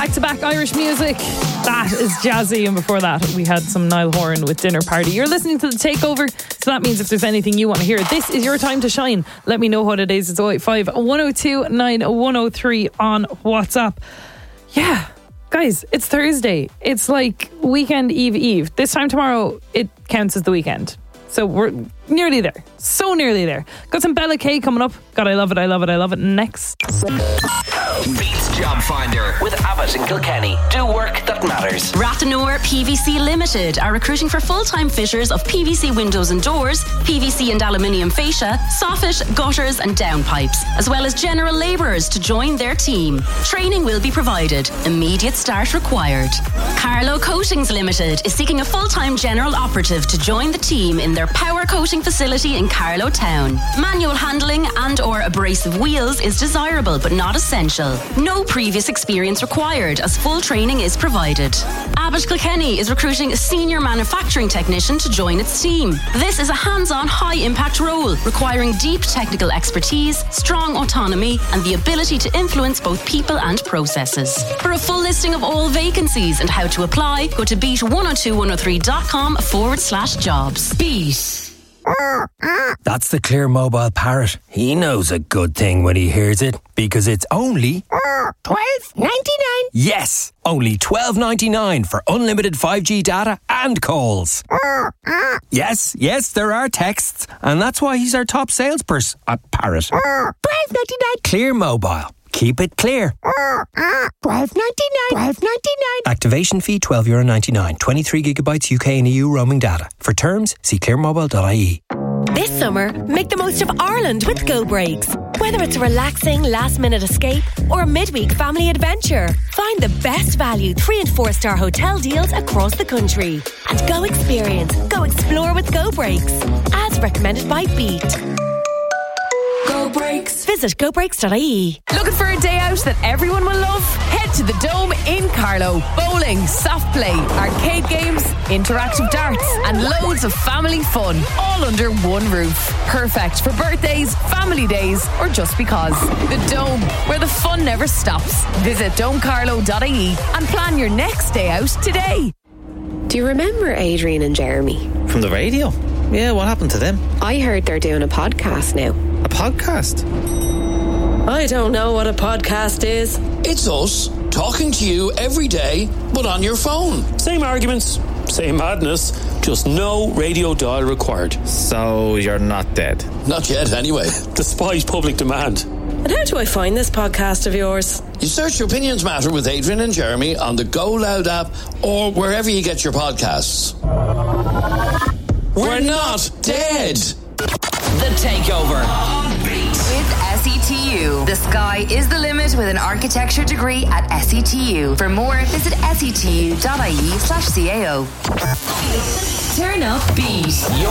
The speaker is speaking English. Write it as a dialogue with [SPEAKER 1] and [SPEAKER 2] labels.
[SPEAKER 1] back-to-back Irish music. That is jazzy, and before that we had some Niall Horan with Dinner Party. You're listening to The Takeover, so that means if there's anything you want to hear, this is your time to shine. Let me know what it is. It's 085 102 9103 on WhatsApp. Yeah, guys, it's Thursday. It's like weekend eve. This time tomorrow it counts as the weekend. So we're nearly there. So nearly there. Got some Bella K coming up. God, I love it next.
[SPEAKER 2] Beats Job Finder with Abbott and Kilkenny. Do work that matters.
[SPEAKER 3] Rathanur PVC Limited are recruiting for full-time fitters of PVC windows and doors, PVC and aluminium fascia, soffit, gutters and downpipes, as well as general labourers to join their team. Training will be provided. Immediate start required. Carlow Coatings Limited is seeking a full-time general operative to join the team in their power coating facility in Carlow Town. Manual handling and or abrasive wheels is desirable but not essential. No previous experience required as full training is provided. Abbott Kilkenny is recruiting a senior manufacturing technician to join its team. This is a hands-on high-impact role requiring deep technical expertise, strong autonomy and the ability to influence both people and processes. For a full listing of all vacancies and how to apply, go to beat102103.com/jobs. Beat.
[SPEAKER 4] That's the Clear Mobile Parrot. He knows a good thing when he hears it, because it's only
[SPEAKER 5] $12.99.
[SPEAKER 4] Yes, only $12.99 for unlimited 5G data and calls. Yes, there are texts, and that's why he's our top salesperson at Parrot.
[SPEAKER 5] $12.99.
[SPEAKER 4] Clear Mobile. Keep it clear.
[SPEAKER 5] $12.99.
[SPEAKER 4] Activation fee €12.99. 23 gigabytes UK and EU roaming data. For terms, see clearmobile.ie.
[SPEAKER 6] This summer, make the most of Ireland with Go Breaks. Whether it's a relaxing last-minute escape or a midweek family adventure, find the best value 3- and 4-star hotel deals across the country. And go explore with Go Breaks. As recommended by Beat. Go Breaks. Visit gobreaks.ie.
[SPEAKER 1] Looking for a day out that everyone will love? Head to the Dome in Carlow. Bowling, soft play, arcade games, interactive darts and loads of family fun, all under one roof. Perfect for birthdays, family days or just because. The Dome, where the fun never stops. Visit domecarlow.ie and plan your next day out today.
[SPEAKER 7] Do you remember Adrian and Jeremy?
[SPEAKER 8] From the radio? Yeah, what happened to them?
[SPEAKER 7] I heard they're doing a podcast now.
[SPEAKER 8] A podcast?
[SPEAKER 9] I don't know what a podcast is.
[SPEAKER 10] It's us, talking to you every day, but on your phone.
[SPEAKER 11] Same arguments, same madness, just no radio dial required.
[SPEAKER 8] So you're not dead?
[SPEAKER 10] Not yet, anyway.
[SPEAKER 11] Despite public demand.
[SPEAKER 9] And how do I find this podcast of yours?
[SPEAKER 10] You search Opinions Matter with Adrian and Jeremy on the Go Loud app or wherever you get your podcasts. We're not dead.
[SPEAKER 2] The Takeover.
[SPEAKER 3] With SETU. The sky is the limit with an architecture degree at SETU. For more, visit setu.ie/CAO. Turn up Beat.